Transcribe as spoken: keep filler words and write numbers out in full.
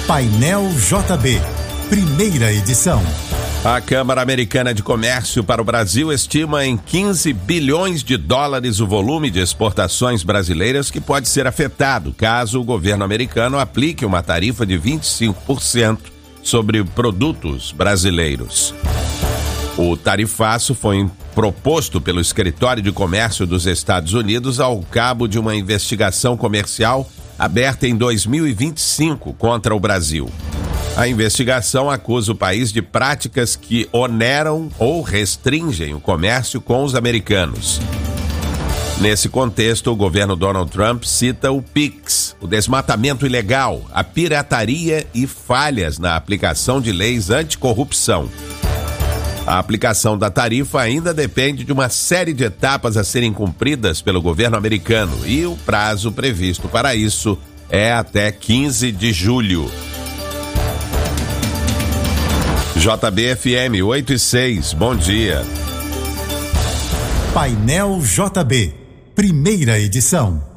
Painel J B, primeira edição. A Câmara Americana de Comércio para o Brasil estima em quinze bilhões de dólares o volume de exportações brasileiras que pode ser afetado caso o governo americano aplique uma tarifa de vinte e cinco por cento sobre produtos brasileiros. O tarifaço foi proposto pelo Escritório de Comércio dos Estados Unidos ao cabo de uma investigação comercial aberta em dois mil e vinte e cinco contra o Brasil. A investigação acusa o país de práticas que oneram ou restringem o comércio com os americanos. Nesse contexto, o governo Donald Trump cita o PIX, o desmatamento ilegal, a pirataria e falhas na aplicação de leis anticorrupção. A aplicação da tarifa ainda depende de uma série de etapas a serem cumpridas pelo governo americano e o prazo previsto para isso é até quinze de julho. J B F M oito e seis, bom dia. Painel J B, primeira edição.